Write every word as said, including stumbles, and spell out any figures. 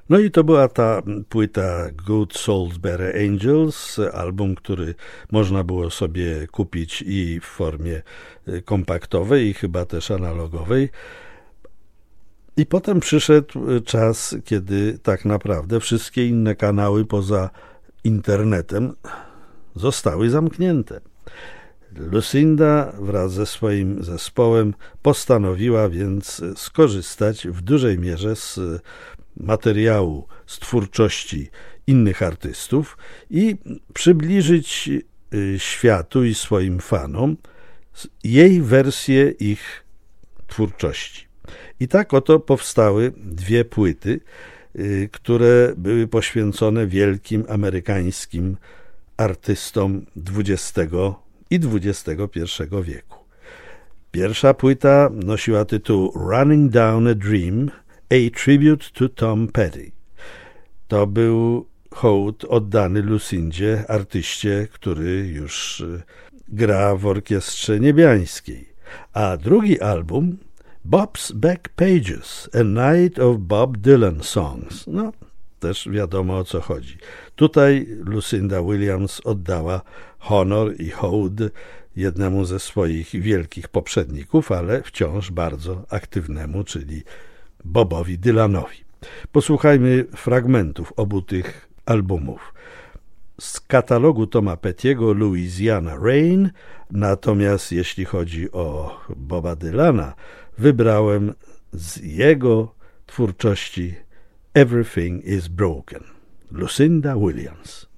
No i to była ta płyta Good Salisbury Angels, album, który można było sobie kupić i w formie kompaktowej, i chyba też analogowej. I potem przyszedł czas, kiedy tak naprawdę wszystkie inne kanały poza internetem zostały zamknięte. Lucinda wraz ze swoim zespołem postanowiła więc skorzystać w dużej mierze z materiału, z twórczości innych artystów i przybliżyć światu i swoim fanom jej wersję ich twórczości. I tak oto powstały dwie płyty, które były poświęcone wielkim amerykańskim artystom dwudziestego i dwudziestego pierwszego wieku. Pierwsza płyta nosiła tytuł Running Down a Dream, a Tribute to Tom Petty. To był hołd oddany Lucindzie, artyście, który już gra w orkiestrze niebiańskiej. A drugi album Bob's Back Pages, A Night of Bob Dylan Songs. No, też wiadomo, o co chodzi. Tutaj Lucinda Williams oddała honor i hołd jednemu ze swoich wielkich poprzedników, ale wciąż bardzo aktywnemu, czyli Bobowi Dylanowi. Posłuchajmy fragmentów obu tych albumów. Z katalogu Toma Pettiego Louisiana Rain, natomiast jeśli chodzi o Boba Dylana, wybrałem z jego twórczości Everything is Broken. Lucinda Williams.